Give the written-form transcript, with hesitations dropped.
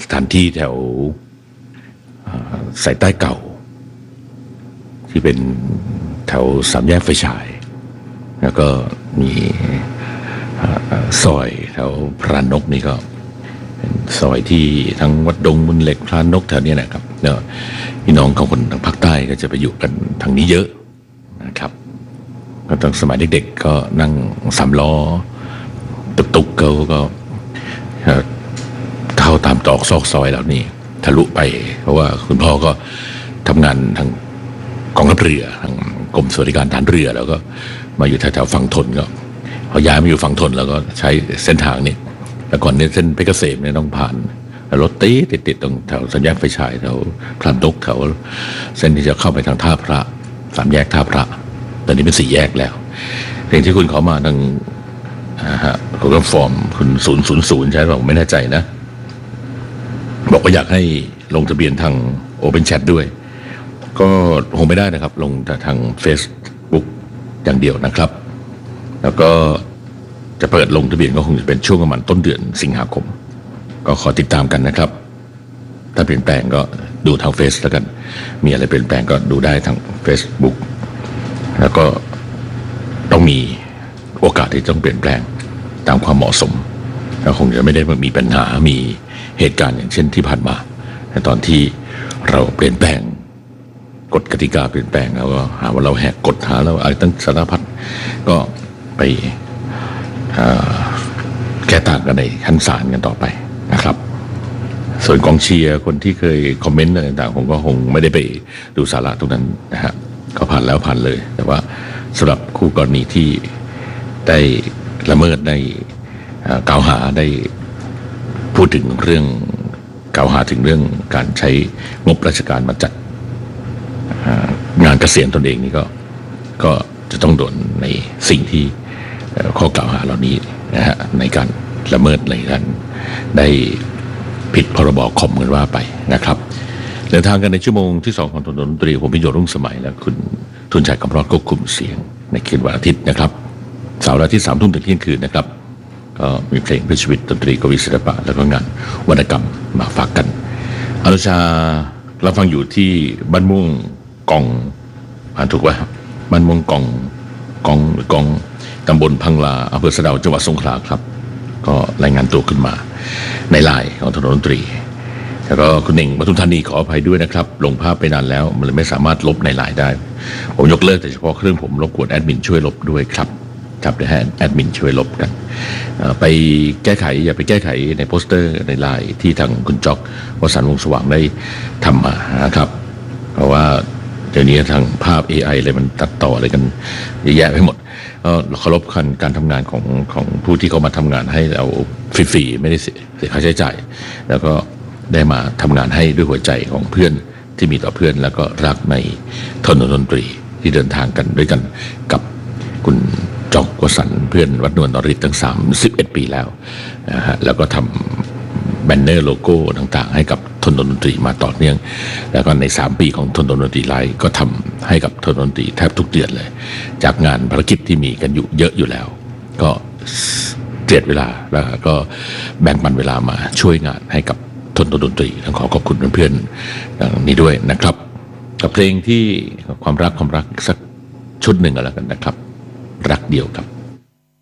ถานที่แถวสายใต้เก่าที่เป็นแถวสามแยกไฟฉายแล้วก็มีซอยแถวพรานกนี่ก็เป็นซอยที่ทั้งวัดดงบุญเหล็กพรานกแถวนี้นะครับแล้วพี่น้องของคนทางภาคใต้ก็จะไปอยู่กันทางนี้เยอะนะครับก็ตั้งสมัยเด็กๆก็นั่งสามล้อตุกๆก็เข้าตามตรอกซอกซอยแล้วนี่ทะลุไปเพราะว่าคุณพ่อก็ทำงานทางกองทัพเรือทางกรมสวัสดิการทหารเรือแล้วก็มาอยู่แถวๆฝั่งทนก็พอย้ายมาอยู่ฝั่งทนแล้วก็ใช้เส้นทางนี้แต่ก่อนเนี่ยเส้นเพชรเกษมเนี่ยต้องผ่านรถติดตรงแถวสัญญาณไฟฉายแถวพรานกแถวเส้นที่จะเข้าไปทางท่าพระสามแยกท่าพระตอนนี้เป็นสี่แยกแล้วเพลงที่คุณเขามาทางโปรแกรมฟอร์มคุณ000ใช่ไหมผมไม่แน่ใจนะบอกว่าอยากให้ลงทะเบียนทาง Open Chat ด้วยก็คงไม่ได้นะครับลงแต่ทาง Facebook อย่างเดียวนะครับแล้วก็จะเปิดลงทะเบียนก็คงจะเป็นช่วงประมาณต้นเดือนสิงหาคมก็ขอติดตามกันนะครับถ้าเปลี่ยนแปลงก็ดูทางเฟซแล้วกันมีอะไรเปลี่ยนแปลงก็ดูได้ทาง Facebook แล้วก็ต้องมีโอกาสที่ต้องเปลี่ยนแปลงตามความเหมาะสมแล้วคงจะไม่ได้มีปัญหามีเหตุการณ์อย่างเช่นที่ผ่านมาในตอนที่เราเปลี่ยนแปลงกฎกติกาเปลี่ยนแปลงแล้วก็หาว่าเราแหกกฎหาเราอะไรตั้งสารพัดก็ไปแก้ต่างกันในชั้นศาลกันต่อไปนะครับส่วนกองเชียร์คนที่เคยคอมเมนต์อะไรต่างๆผมก็คงไม่ได้ไปดูสาระตรงนั้นนะฮะก็ผ่านแล้วผ่านเลยแต่ว่าสำหรับคู่กรณีที่ได้ละเมิดได้กล่าวหาได้พูดถึงเรื่องกล่าวหาถึงเรื่องการใช้งบราชการมาจัดงานเกษียณตนเองนี่ก็จะต้องโดนในสิ่งที่ข้อกล่าวหาเหล่านี้นะฮะในการละเมิดในการได้ผิดพรบคอมกันว่าไปนะครับเดินทางกันในชั่วโมงที่2ของถนนดนตรีผมพิโยชน์รุ่งสมัยและคุณทุนชัยกำรอดควบคุมเสียงในคืนวันอาทิตย์นะครับเสาร์อาทิตย์3 ทุ่มถึงเที่ยงคืนนะครับก็มีเพลงเพื่อชีวิตดนตรีกวีศิลปะแล้วก็งานวรรณกรรมมาฝากกันอนุชาเราฟังอยู่ที่บ้านม่วงกองถูกป่ะบ้านม่วงกองตำบลพังลาอำเภอสะเดาจังหวัดสงขลาครับก็รายงานตัวขึ้นมาในไลน์ของถนนดนตรีแล้วก็คุณเน่งปทุมธานีขออภัยด้วยนะครับลงภาพไปนานแล้วมันเลยไม่สามารถลบในไลน์ได้ผมยกเลิกแต่เฉพาะเครื่องผมรบกวนแอดมินช่วยลบด้วยครับเดี๋ยวให้แอดมินช่วยลบกันไปแก้ไขอย่าไปแก้ไขในโปสเตอร์ในไลน์ที่ทางคุณจ๊อกวสันต์วงศ์สว่างได้ทำมาครับเพราะว่าเดี๋ยวนี้ทางภาพ AI อะไรมันตัดต่ออะไรกันเยอะแยะไปหมดเคารพการทำงานของผู้ที่เขามาทำงานให้เราฟรีๆไม่ได้เสียค่าใช้จ่ายแล้วก็ได้มาทำงานให้ด้วยหัวใจของเพื่อนที่มีต่อเพื่อนแล้วก็รักในถนนดนตรีที่เดินทางกันด้วยกันกับคุณจ๊อกวสันต์เพื่อนวัดนวลนริศตั้ง31 ปีแล้วนะฮะแล้วก็ทำแบนเนอร์โลโก้ต่างๆให้กับถนนดนตรีมาต่อเนื่องแล้วก็ใน3 ปีของถนนดนตรีไลฟ์ก็ทำให้กับถนนดนตรีแทบทุกเดือนเลยจากงานภารกิจที่มีกันอยู่เยอะอยู่แล้วก็เจียดเวลาแล้วก็แบ่งปันเวลามาช่วยงานให้กับถนนดนตรีต้องขอขอบคุณเพื่อนๆนี้ด้วยนะครับกับเพลงที่ความรักสักชุดหนึ่งก็แล้วกันนะครับรักเดียวครับ